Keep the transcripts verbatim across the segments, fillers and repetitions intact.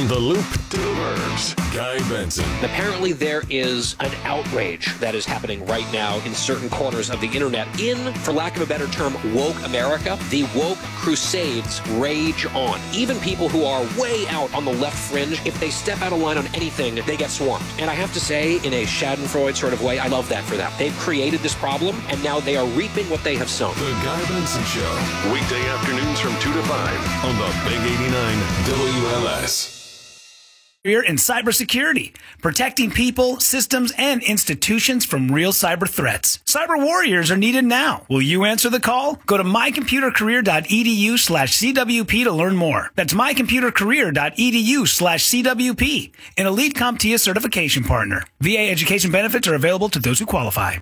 From the loop to the burbs, Guy Benson. Apparently there is an outrage that is happening right now in certain corners of the internet. In, for lack of a better term, woke America, the woke crusades rage on. Even people who are way out on the left fringe, if they step out of line on anything, they get swarmed. And I have to say, in a Schadenfreude sort of way, I love that for them. They've created this problem, and now they are reaping what they have sown. The Guy Benson Show. Weekday afternoons from two to five on the Big eighty-nine W L S. Career in cybersecurity, protecting people, systems, and institutions from real cyber threats. Cyber warriors are needed now. Will you answer the call? Go to mycomputercareer.edu slash CWP to learn more. That's mycomputercareer.edu slash CWP, an Elite CompTIA certification partner. V A education benefits are available to those who qualify.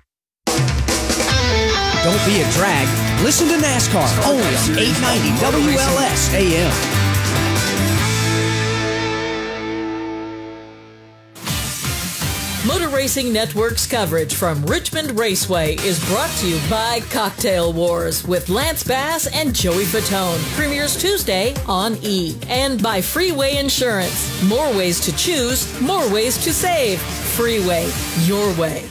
Don't be a drag. Listen to NASCAR only on eight ninety W L S A M. Motor Racing Network's coverage from Richmond Raceway is brought to you by Cocktail Wars with Lance Bass and Joey Fatone. Premieres Tuesday on E! And by Freeway Insurance. More ways to choose, more ways to save. Freeway, your way.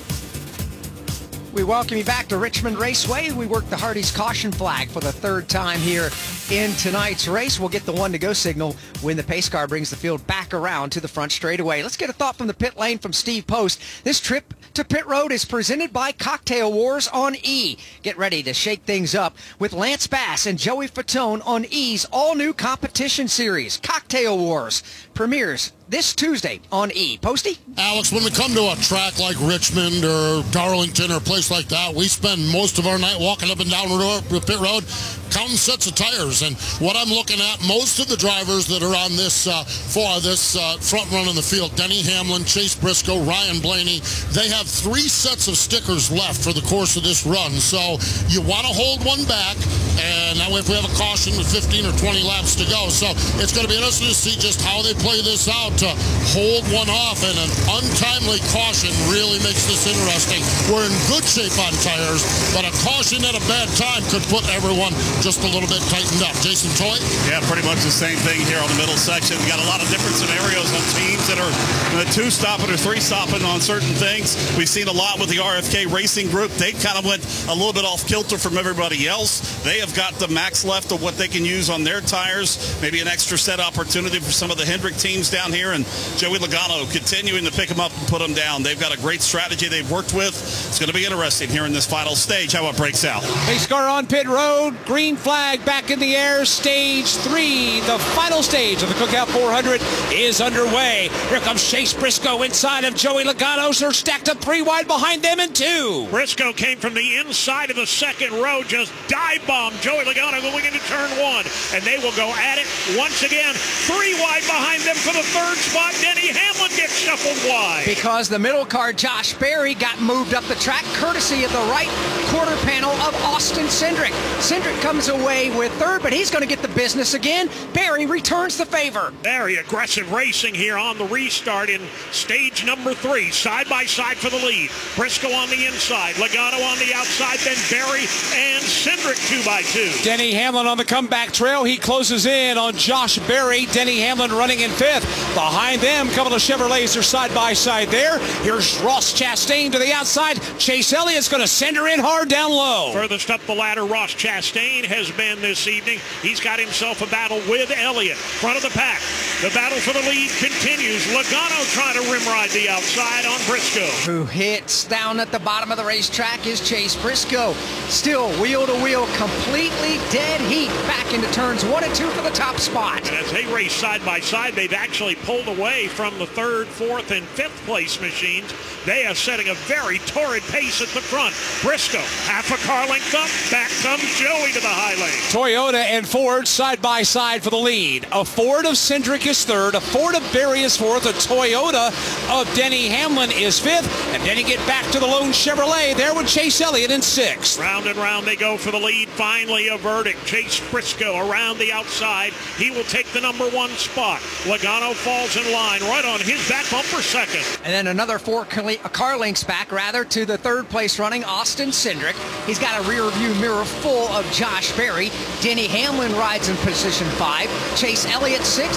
We welcome you back to Richmond Raceway. We work the Hardy's caution flag for the third time here in tonight's race. We'll get the one-to-go signal when the pace car brings the field back around to the front straightaway. Let's get a thought from the pit lane from Steve Post. This trip to pit road is presented by Cocktail Wars on E! Get ready to shake things up with Lance Bass and Joey Fatone on E's all-new competition series, Cocktail Wars. Premieres this Tuesday on E! Posty? Alex, when we come to a track like Richmond or Darlington or a place like that, we spend most of our night walking up and down the pit road counting sets of tires. And what I'm looking at, most of the drivers that are on this uh, for this uh, front run in the field, Denny Hamlin, Chase Briscoe, Ryan Blaney, they have three sets of stickers left for the course of this run. So you want to hold one back, and now if we have a caution with fifteen or twenty laps to go. So it's going to be interesting to see just how they play this out to hold one off, and an untimely caution really makes this interesting. We're in good shape on tires, but a caution at a bad time could put everyone just a little bit tightened up. Jason Toy? Yeah, pretty much the same thing here on the middle section. We got a lot of different scenarios on teams that are uh, two stopping or three stopping on certain things. We've seen a lot with the R F K Racing Group. They kind of went a little bit off kilter from everybody else. They have got the max left of what they can use on their tires. Maybe an extra set opportunity for some of the Hendrick teams down here, and Joey Logano continuing to pick them up and put them down. They've got a great strategy they've worked with. It's going to be interesting here in this final stage how it breaks out. Pace car on pit road. Green flag back in the air. Stage three, the final stage of the Cookout four hundred is underway. Here comes Chase Briscoe inside of Joey Logano. They're stacked up three wide behind them and two. Briscoe came from the inside of the second row, just dive bombed Joey Logano going into turn one, and they will go at it once again. Three wide behind them for the third spot. Denny Hamlin gets shuffled wide. Because the middle car, Josh Berry, got moved up the track courtesy of the right quarter panel of Austin Cindric. Cindric comes away with third, but he's going to get the business again. Berry returns the favor. Very aggressive racing here on the restart in stage number three. Side by side for the lead. Briscoe on the inside. Logano on the outside. Then Berry and Cindric two by two. Denny Hamlin on the comeback trail. He closes in on Josh Berry. Denny Hamlin running in fifth. Behind them, a couple of Chevrolets are side by side there. Here's Ross Chastain to the outside. Chase Elliott's going to send her in hard down low. Furthest up the ladder, Ross Chastain has been this evening. He's got himself a battle with Elliott. Front of the pack. The battle for the lead continues. Logano trying to rim ride the outside on Briscoe. Who hits down at the bottom of the racetrack is Chase Briscoe. Still wheel to wheel, completely dead heat back into turns one and two for the top spot. And as they race side by side, they've actually pulled away from the third, fourth, and fifth place machines. They are setting a very torrid pace at the front. Briscoe, half a car length up. Back comes Joey to the high lane. Toyota and Ford side by side for the lead. A Ford of Cindric is third. A Ford of Berry is fourth. A Toyota of Denny Hamlin is fifth. And then you get back to the lone Chevrolet there with Chase Elliott in sixth. Round and round they go for the lead. Finally a verdict. Chase Briscoe around the outside. He will take the number one spot. Logano falls in line right on his back bumper second. And then another four car links back, rather, to the third place running Austin Cindric. He's got a rear view mirror full of Josh Berry. Denny Hamlin rides in position five. Chase Elliott sixth.